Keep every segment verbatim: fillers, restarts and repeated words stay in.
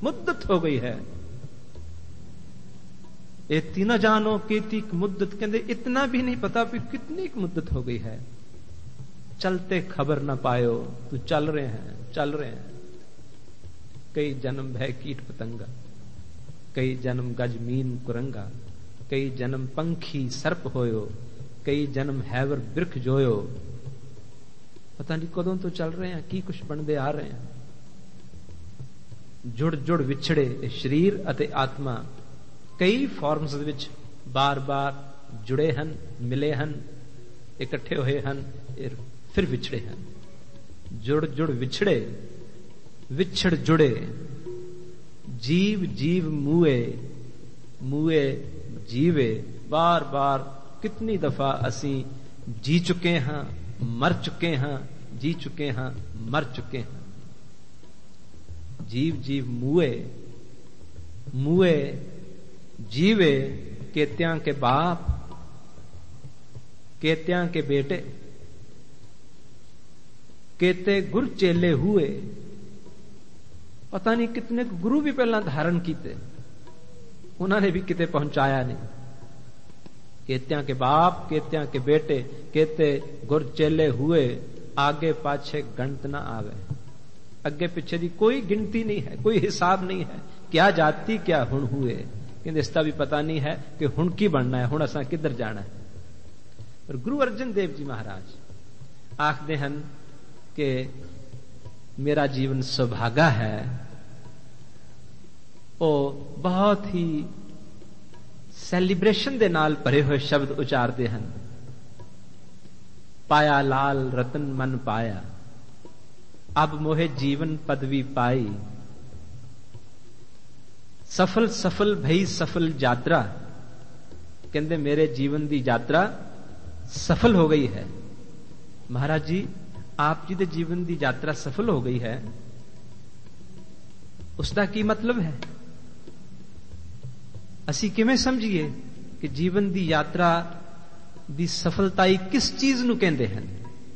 मुद्दत हो गई है। इतनी न जानो कितनी मुद्दत, कहते इतना भी नहीं पता भी कितनी मुद्दत हो गई है। चलते खबर न पायो, तू चल रहे हैं चल रहे हैं। कई जन्म भय कीट पतंगा, कई जन्म गजमीन कुरंगा, कई जन्म पंखी सर्प होयो, कई जन्म हैवर बिरख जोयो। पता नहीं कदों तो चल रहे हैं, की कुछ बनते आ रहे हैं। जुड़ जुड़ विछड़े शरीर अते आत्मा कई फॉर्म्स विच बार बार जुड़े हन, मिले हन, इकट्ठे होए हन, फिर विछड़े हन। जुड़ जुड़ विछड़े, विछड़ जुड़े, जीव जीव मुए, मुए जीवे। बार बार कितनी दफा असी जी चुके हैं, मर चुके हैं, जी चुके हैं, मर चुके हैं। जीव जीव मुए, मुए जीवे, केत्यां के बाप, केत्यां के बेटे, केते गुर चेले हुए। पता नहीं कितने गुरु भी पहला धारण कीते, उन्होंने भी किते पहुंचाया नहीं। केत्यां के बाप, केत्यां के बेटे, केते गुर चेले हुए, आगे पाछे गणत ना आवे। अगे पिछे दी कोई गिनती नहीं है, कोई हिसाब नहीं है। क्या जाति क्या हुण हुए, कहते इसका भी पता नहीं है कि हुण की बनना है, हुण असा किधर जाना है। पर गुरु अर्जन देव जी महाराज आखदे हन कि मेरा जीवन सुभागा है। वो बहुत ही सैलीब्रेशन दे नाल भरे हुए शब्द उचारते हैं। पाया लाल रतन मन पाया, अब मोहे जीवन पदवी पाई। सफल सफल भई सफल यात्रा, कहते मेरे जीवन की यात्रा सफल हो गई है। महाराज जी आप जी के जीवन की यात्रा सफल हो गई है, उसका की मतलब है? असी किवें समझिए कि जीवन की यात्रा की सफलताई किस चीज नूं कहंदे हन?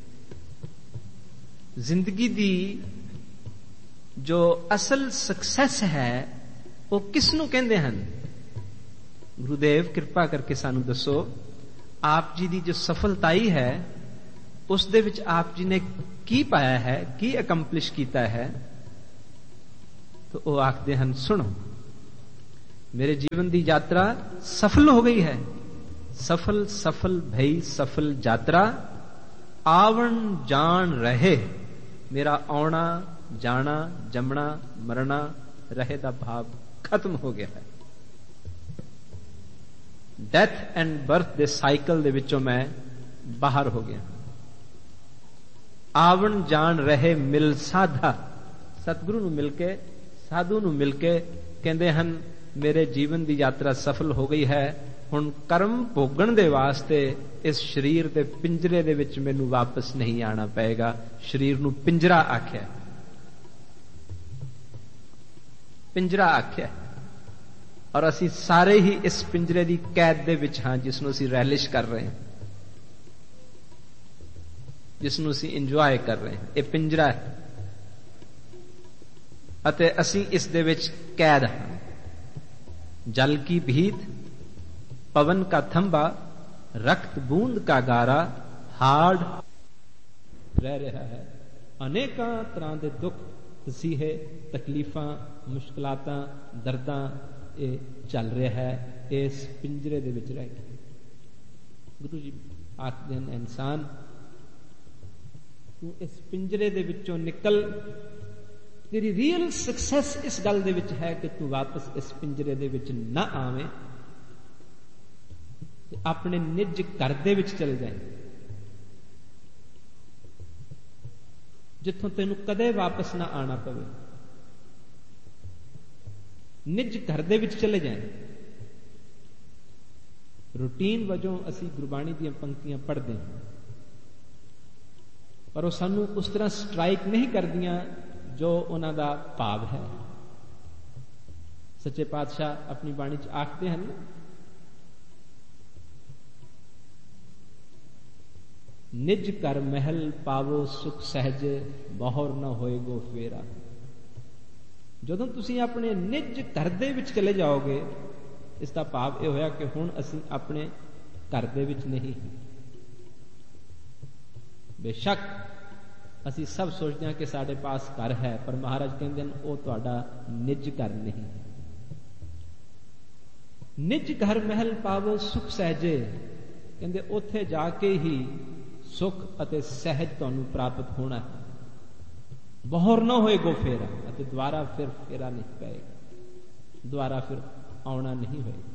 जिंदगी की जो असल सक्सेस है वो किस नूं कहंदे हन? गुरुदेव कृपा करके सानू दसो, आप जी की जो सफलताई है उस दे विच आप जी ने की पाया है, की अकम्पलिश कीता है? तो वो आखदे हन, सुनो मेरे जीवन की यात्रा सफल हो गई है। सफल सफल भई सफल यात्रा, आवन जान रहे। मेरा आना जाना जमना मरना रहे दा भाव खत्म हो गया है। Death and birth they cycle दे विचों मैं बाहर हो गया। आवन जान रहे मिल साधा, सतगुरु नूं मिलके साधु नूं मिलके कहंदे हन मेरे जीवन की यात्रा सफल हो गई है। हुण कर्म भोगण दे वास्ते इस शरीर दे पिंजरे दे विच मैनू वापस नहीं आना पएगा। शरीर नूं पिंजरा आख्या, पिंजरा आख्या, और असी सारे ही इस पिंजरे की कैद दे विच हां जिसनूं असी रैलिश कर रहे हैं, जिसनूं असी इंजॉय कर रहे हैं। यह पिंजरा है अते असी इस दे विच कैद हां। जल की भीत, पवन का थंबा, रक्त बूंद का गारा, हार्ड रह रहा है। अनेकां तरह के दुख तसीहे तकलीफां मुश्किलातां दर्दां ये चल रहा है इस पिंजरे दे विच रह के। गुरु जी आखदे हैं इंसान तू इस पिंजरे दे विचों निकल। तेरी रियल सक्सेस इस गल दे विच है कि तू वापस इस पिंजरे दे विच ना आवे, अपने निज घर दे विच चल जाए, जिथों तेनू कदे वापस ना आना पवे। निज घर दे विच चले जाए। रूटीन वजों असी गुरबाणी दी पंक्तियां पढ़ते हैं, पर वो सानू उस तरह स्ट्राइक नहीं करदियां जो उन्हां दा भाव है। सच्चे पातशाह अपनी बाणी च आखते हैं, निज कर महल पावो सुख सहज, बहुर न होएगो फेरा। ਜਦੋਂ ਤੁਸੀਂ ਆਪਣੇ ਨਿੱਜ ਘਰ ਦੇ ਵਿੱਚ ਚਲੇ ਜਾਓਗੇ, ਇਸ ਦਾ ਭਾਵ ਇਹ ਹੋਇਆ ਕਿ ਹੁਣ ਅਸੀਂ ਆਪਣੇ ਘਰ ਦੇ ਵਿੱਚ ਨਹੀਂ। ਬੇਸ਼ੱਕ ਅਸੀਂ ਸਭ ਸੋਚਦੇ ਹਾਂ ਕਿ ਸਾਡੇ ਪਾਸ ਘਰ ਹੈ, ਪਰ ਮਹਾਰਾਜ ਕਹਿੰਦੇ ਨੇ ਉਹ ਤੁਹਾਡਾ ਨਿੱਜ ਘਰ ਨਹੀਂ। ਨਿੱਜ ਘਰ ਮਹਿਲ ਪਾਵੋ ਸੁਖ ਸਹਿਜੇ, ਕਹਿੰਦੇ ਉੱਥੇ ਜਾ ਕੇ ਹੀ ਸੁਖ ਅਤੇ ਸਹਿਜ ਤੁਹਾਨੂੰ ਪ੍ਰਾਪਤ ਹੋਣਾ ਹੈ। ਬਹਰ ਨਾ ਹੋਏਗੋ ਫੇਰਾ, ਅਤੇ ਦੁਬਾਰਾ ਫਿਰ ਫੇਰਾ ਨਹੀਂ ਪਏਗਾ, ਦੁਬਾਰਾ ਫਿਰ ਆਉਣਾ ਨਹੀਂ ਹੋਏਗਾ।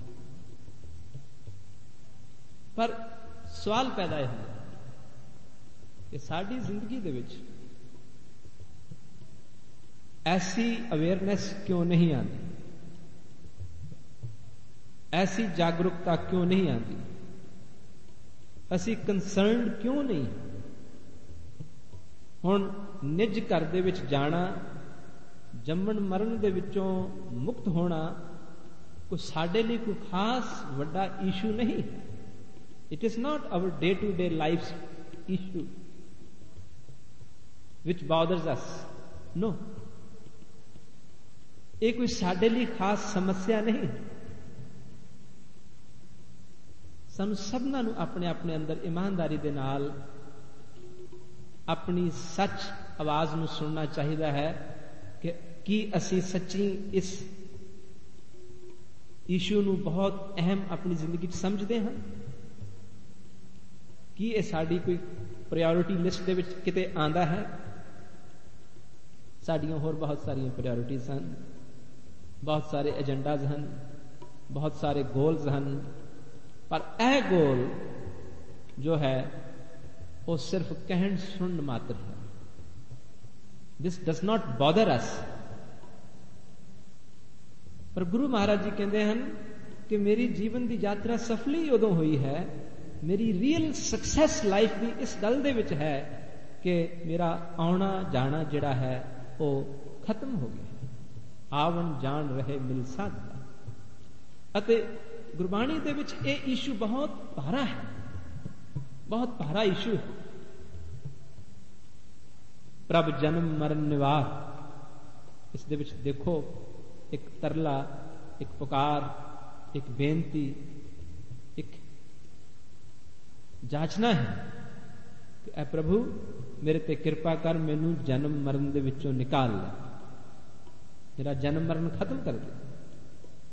ਪਰ ਸਵਾਲ ਪੈਦਾ ਇਹ ਹੁੰਦਾ ਕਿ ਸਾਡੀ ਜ਼ਿੰਦਗੀ ਦੇ ਵਿੱਚ ਐਸੀ ਅਵੇਅਰਨੈਸ ਕਿਉਂ ਨਹੀਂ ਆਉਂਦੀ, ਐਸੀ ਜਾਗਰੂਕਤਾ ਕਿਉਂ ਨਹੀਂ ਆਉਂਦੀ, ਅਸੀਂ ਕੰਸਰਨਡ ਕਿਉਂ ਨਹੀਂ। ਹੁਣ ਨਿੱਜ ਘਰ ਦੇ ਵਿੱਚ ਜਾਣਾ, ਜੰਮਣ ਮਰਨ ਦੇ ਵਿੱਚੋਂ ਮੁਕਤ ਹੋਣਾ ਕੋਈ ਸਾਡੇ ਲਈ ਕੋਈ ਖਾਸ ਵੱਡਾ ਇਸ਼ੂ ਨਹੀਂ। It is not hour day to day life issue which bothers us. No, ਇਹ ਕੋਈ ਸਾਡੇ ਲਈ ਖਾਸ ਸਮੱਸਿਆ ਨਹੀਂ। ਸਾਨੂੰ ਸਭਨਾਂ ਨੂੰ ਆਪਣੇ ਆਪਣੇ ਅੰਦਰ ਇਮਾਨਦਾਰੀ ਦੇ ਨਾਲ ਆਪਣੀ ਸੱਚ ਆਵਾਜ਼ ਨੂੰ ਸੁਣਨਾ ਚਾਹੀਦਾ ਹੈ ਕਿ ਕੀ ਅਸੀਂ ਸੱਚੀ ਇਸ ਇਸ਼ੂ ਨੂੰ ਬਹੁਤ ਅਹਿਮ ਆਪਣੀ ਜ਼ਿੰਦਗੀ 'ਚ ਸਮਝਦੇ ਹਾਂ? ਕੀ ਇਹ ਸਾਡੀ ਕੋਈ ਪ੍ਰਾਇਓਰਿਟੀ ਲਿਸਟ ਦੇ ਵਿੱਚ ਕਿਤੇ ਆਂਦਾ ਹੈ? ਸਾਡੀਆਂ ਹੋਰ ਬਹੁਤ ਸਾਰੀਆਂ ਪ੍ਰਾਇਓਰਿਟੀਜ਼ ਹਨ, ਬਹੁਤ ਸਾਰੇ ਏਜੰਡਾਜ਼ ਹਨ, ਬਹੁਤ ਸਾਰੇ ਗੋਲਜ਼ ਹਨ, ਪਰ ਇਹ ਗੋਲ ਜੋ ਹੈ ਉਹ ਸਿਰਫ ਕਹਿਣ ਸੁਣਨ ਮਾਤਰ ਹੈ। ਦਿਸ ਡਸ ਨਾਟ ਬੋਦਰ ਅਸ। ਪਰ ਗੁਰੂ ਮਹਾਰਾਜ ਜੀ ਕਹਿੰਦੇ ਹਨ ਕਿ ਮੇਰੀ ਜੀਵਨ ਦੀ ਯਾਤਰਾ ਸਫਲੀ ਉਦੋਂ ਹੋਈ ਹੈ, ਮੇਰੀ ਰੀਅਲ ਸਕਸੈਸ ਲਾਈਫ ਦੀ ਇਸ ਗੱਲ ਦੇ ਵਿੱਚ ਹੈ ਕਿ ਮੇਰਾ ਆਉਣਾ ਜਾਣਾ ਜਿਹੜਾ ਹੈ ਉਹ ਖਤਮ ਹੋ ਗਿਆ। ਆਵਣ ਜਾਣ ਰਹੇ ਮਿਲ ਸਾਧਾ। ਅਤੇ ਗੁਰਬਾਣੀ ਦੇ ਵਿੱਚ ਇਹ ਇਸ਼ੂ ਬਹੁਤ ਭਾਰਾ ਹੈ, ਬਹੁਤ ਭਾਰਾ ਇਸ਼ੂ ਹੈ। ਪ੍ਰਭ ਜਨਮ ਮਰਨ ਨਿਵਾਰ, ਇਸ ਦੇ ਵਿੱਚ ਦੇਖੋ ਇੱਕ ਤਰਲਾ, ਇੱਕ ਪੁਕਾਰ, ਇੱਕ ਬੇਨਤੀ, ਇੱਕ ਜਾਚਨਾ ਹੈ ਕਿ ਐ ਪ੍ਰਭੂ ਮੇਰੇ ਤੇ ਕਿਰਪਾ ਕਰ, ਮੈਨੂੰ ਜਨਮ ਮਰਨ ਦੇ ਵਿੱਚੋਂ ਨਿਕਾਲ ਲੈ, ਮੇਰਾ ਜਨਮ ਮਰਨ ਖਤਮ ਕਰ ਦੇ।